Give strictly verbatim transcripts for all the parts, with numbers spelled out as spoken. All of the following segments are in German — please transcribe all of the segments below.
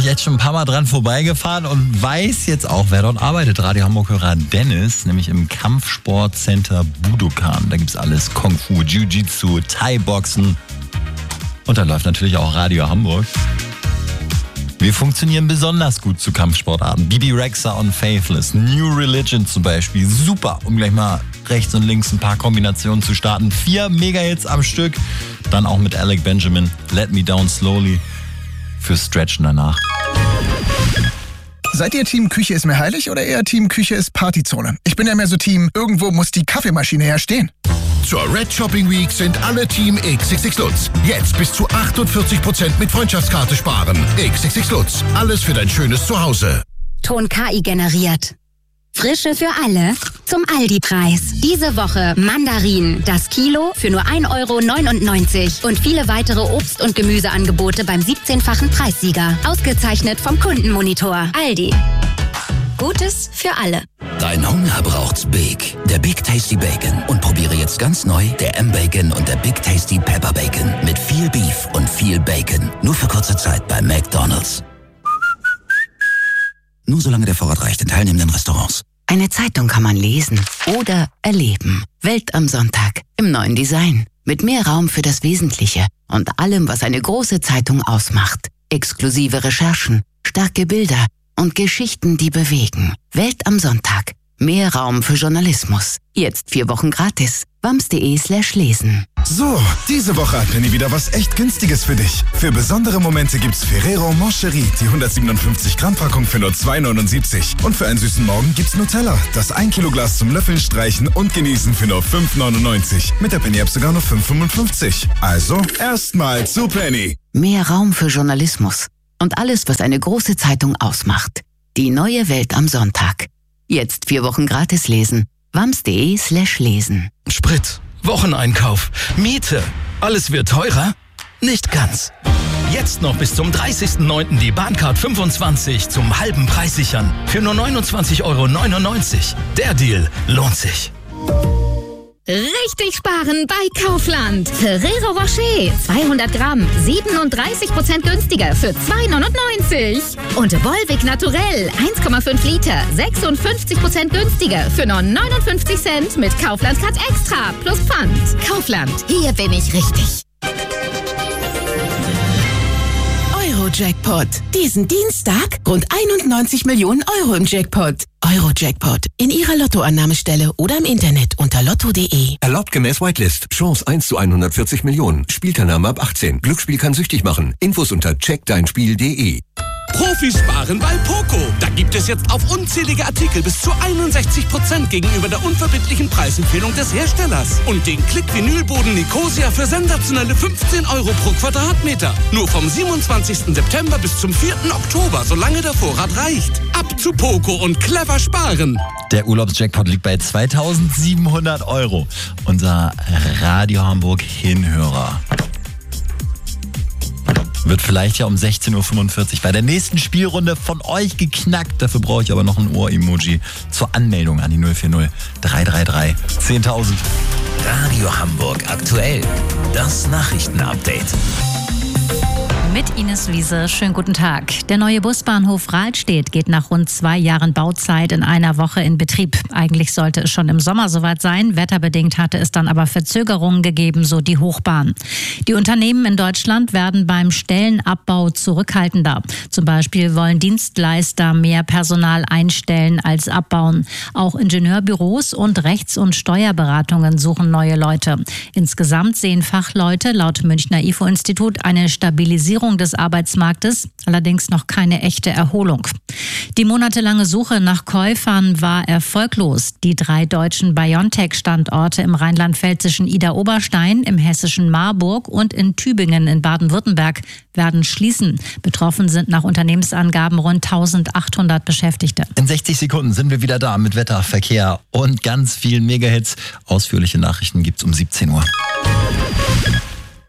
jetzt schon ein paar Mal dran vorbeigefahren und weiß jetzt auch, wer dort arbeitet. Radio Hamburg-Hörer Dennis, nämlich im Kampfsportcenter Budokan. Da gibt's alles: Kung Fu, Jiu-Jitsu, Thai-Boxen. Und da läuft natürlich auch Radio Hamburg. Wir funktionieren besonders gut zu Kampfsportarten. Bibi Rexha und Faithless, New Religion zum Beispiel. Super, um gleich mal rechts und links ein paar Kombinationen zu starten. Vier Mega-Hits am Stück. Dann auch mit Alec Benjamin, Let Me Down Slowly. Für Stretchen danach. Seid ihr Team Küche ist mir heilig oder eher Team Küche ist Partyzone? Ich bin ja mehr so Team, irgendwo muss die Kaffeemaschine herstehen. Zur Red Shopping Week sind alle Team X X X Lutz. Jetzt bis zu achtundvierzig Prozent mit Freundschaftskarte sparen. X X X Lutz. Alles für dein schönes Zuhause. Ton K I generiert. Frische für alle zum Aldi-Preis. Diese Woche Mandarinen, das Kilo für nur ein Euro neunundneunzig und viele weitere Obst- und Gemüseangebote beim siebzehnfachen Preissieger. Ausgezeichnet vom Kundenmonitor. Aldi. Gutes für alle. Dein Hunger braucht's Big. Der Big Tasty Bacon. Und probiere jetzt ganz neu der M-Bacon und der Big Tasty Pepper Bacon. Mit viel Beef und viel Bacon. Nur für kurze Zeit bei McDonald's. Nur solange der Vorrat reicht in teilnehmenden Restaurants. Eine Zeitung kann man lesen oder erleben. Welt am Sonntag im neuen Design. Mit mehr Raum für das Wesentliche und allem, was eine große Zeitung ausmacht. Exklusive Recherchen, starke Bilder und Geschichten, die bewegen. Welt am Sonntag. Mehr Raum für Journalismus. Jetzt vier Wochen gratis. wams.de slash lesen. So, diese Woche hat Penny wieder was echt Günstiges für dich. Für besondere Momente gibt's Ferrero Moncherie, die hundertsiebenundfünfzig Gramm Packung für nur zwei neunundsiebzig. Und für einen süßen Morgen gibt's Nutella, das ein Kilo Glas zum Löffeln, Streichen und Genießen für nur fünf neunundneunzig. Mit der Penny-App sogar nur fünf fünfundfünfzig. Also, erstmal zu Penny. Mehr Raum für Journalismus und alles, was eine große Zeitung ausmacht. Die neue Welt am Sonntag. Jetzt vier Wochen gratis lesen. wams.de slash lesen. Sprit, Wocheneinkauf, Miete. Alles wird teurer? Nicht ganz. Jetzt noch bis zum dreißigsten neunten die Bahncard fünfundzwanzig zum halben Preis sichern. Für nur neunundzwanzig Euro neunundneunzig. Der Deal lohnt sich. Richtig sparen bei Kaufland. Ferrero Rocher, zweihundert Gramm, siebenunddreißig Prozent günstiger für zwei neunundneunzig. Und Volvic Naturell, eins Komma fünf Liter, sechsundfünfzig Prozent günstiger für nur neunundfünfzig Cent mit Kaufland Card Extra plus Pfand. Kaufland, hier bin ich richtig. Euro-Jackpot. Diesen Dienstag rund einundneunzig Millionen Euro im Jackpot. Euro-Jackpot. In Ihrer Lottoannahmestelle oder im Internet unter lotto punkt de. Erlaubt gemäß Whitelist. Chance eins zu hundertvierzig Millionen. Spielteilnahme ab achtzehn. Glücksspiel kann süchtig machen. Infos unter check dein spiel punkt de. Profis sparen bei Poco. Da gibt es jetzt auf unzählige Artikel bis zu einundsechzig Prozent gegenüber der unverbindlichen Preisempfehlung des Herstellers. Und den Klick-Vinylboden Nicosia für sensationelle fünfzehn Euro pro Quadratmeter. Nur vom siebenundzwanzigsten September bis zum vierten Oktober, solange der Vorrat reicht. Ab zu Poco und clever sparen. Der Urlaubsjackpot liegt bei zweitausendsiebenhundert Euro. Unser Radio Hamburg Hinhörer wird vielleicht ja um sechzehn Uhr fünfundvierzig bei der nächsten Spielrunde von euch geknackt. Dafür brauche ich aber noch ein Ohr-Emoji zur Anmeldung an die null vier null drei drei drei zehntausend. Radio Hamburg aktuell. Das Nachrichtenupdate. Mit Ines Wiese, schönen guten Tag. Der neue Busbahnhof Rahlstedt geht nach rund zwei Jahren Bauzeit in einer Woche in Betrieb. Eigentlich sollte es schon im Sommer soweit sein. Wetterbedingt hatte es dann aber Verzögerungen gegeben, so die Hochbahn. Die Unternehmen in Deutschland werden beim Stellenabbau zurückhaltender. Zum Beispiel wollen Dienstleister mehr Personal einstellen als abbauen. Auch Ingenieurbüros und Rechts- und Steuerberatungen suchen neue Leute. Insgesamt sehen Fachleute laut Münchner I F O-Institut eine Stabilisierung des Arbeitsmarktes, allerdings noch keine echte Erholung. Die monatelange Suche nach Käufern war erfolglos. Die drei deutschen BioNTech-Standorte im rheinland-pfälzischen Idar-Oberstein, im hessischen Marburg und in Tübingen in Baden-Württemberg werden schließen. Betroffen sind nach Unternehmensangaben rund eintausendachthundert Beschäftigte. In sechzig Sekunden sind wir wieder da mit Wetter, Verkehr und ganz vielen Megahits. Ausführliche Nachrichten gibt's um siebzehn Uhr.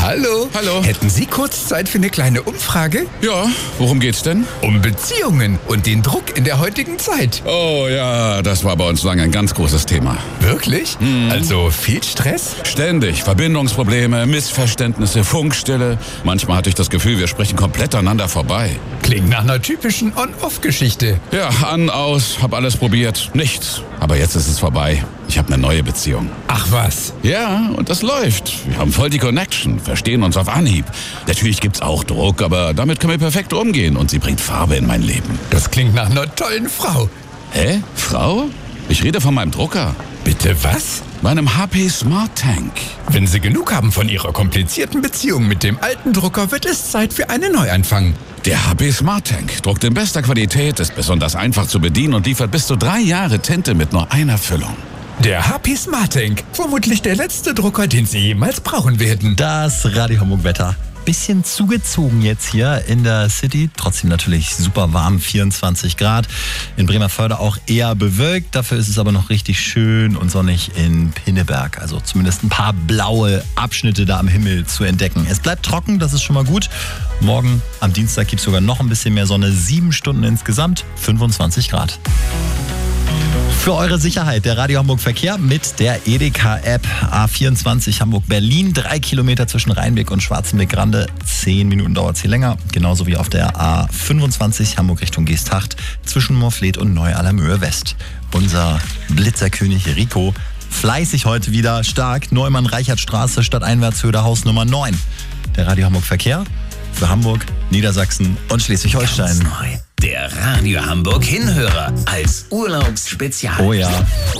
Hallo. Hallo. Hätten Sie kurz Zeit für eine kleine Umfrage? Ja, worum geht's denn? Um Beziehungen und den Druck in der heutigen Zeit. Oh ja, das war bei uns lange ein ganz großes Thema. Wirklich? Mhm. Also viel Stress? Ständig. Verbindungsprobleme, Missverständnisse, Funkstille. Manchmal hatte ich das Gefühl, wir sprechen komplett aneinander vorbei. Klingt nach einer typischen On-Off-Geschichte. Ja, an, aus, hab alles probiert. Nichts. Aber jetzt ist es vorbei. Ich habe eine neue Beziehung. Ach was? Ja, und das läuft. Wir haben voll die Connection, verstehen uns auf Anhieb. Natürlich gibt's auch Druck, aber damit können wir perfekt umgehen und sie bringt Farbe in mein Leben. Das klingt nach einer tollen Frau. Hä? Frau? Ich rede von meinem Drucker. Bitte was? Meinem H P Smart Tank. Wenn Sie genug haben von Ihrer komplizierten Beziehung mit dem alten Drucker, wird es Zeit für einen Neuanfang. Der H P Smart Tank druckt in bester Qualität, ist besonders einfach zu bedienen und liefert bis zu drei Jahre Tinte mit nur einer Füllung. Der H P Smart Tank. Vermutlich der letzte Drucker, den Sie jemals brauchen werden. Das Radio Hamburg Wetter. Bisschen zugezogen jetzt hier in der City. Trotzdem natürlich super warm, vierundzwanzig Grad. In Bremerförde auch eher bewölkt. Dafür ist es aber noch richtig schön und sonnig in Pinneberg. Also zumindest ein paar blaue Abschnitte da am Himmel zu entdecken. Es bleibt trocken, das ist schon mal gut. Morgen am Dienstag gibt es sogar noch ein bisschen mehr Sonne. Sieben Stunden insgesamt, fünfundzwanzig Grad. Für eure Sicherheit der Radio Hamburg Verkehr mit der Edeka-App. A vierundzwanzig Hamburg-Berlin, drei Kilometer zwischen Rheinbeck und Schwarzenbeck-Rande. Zehn Minuten dauert es hier länger. Genauso wie auf der A fünfundzwanzig Hamburg Richtung Geesthacht zwischen Morfleet und Neu-Allermöhe West. Unser Blitzerkönig Rico fleißig heute wieder stark. Neumann-Reichert-Straße, Stadteinwärtshöhe, Haus Nummer neun. Der Radio Hamburg Verkehr für Hamburg, Niedersachsen und Schleswig-Holstein. Ganz neu. Der Radio Hamburg Hinhörer als Urlaubsspezial. Oh ja.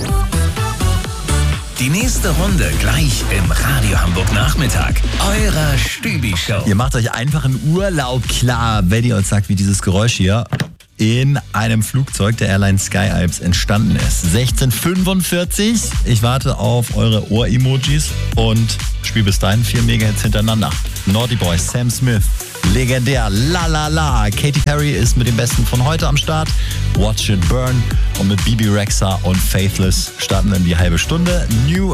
Die nächste Runde gleich im Radio Hamburg Nachmittag. Eurer Stübi-Show. Ihr macht euch einfach einen Urlaub klar, wenn ihr uns sagt, wie dieses Geräusch hier in einem Flugzeug der Airline Sky Alps entstanden ist. sechzehn Uhr fünfundvierzig. Ich warte auf eure Ohr-Emojis und spiele bis dahin vier Mega-Hits hintereinander. Naughty Boys, Sam Smith, legendär, la la la. Katy Perry ist mit dem Besten von heute am Start. Watch It Burn und mit Bibi Rexha und Faithless starten dann die halbe Stunde. New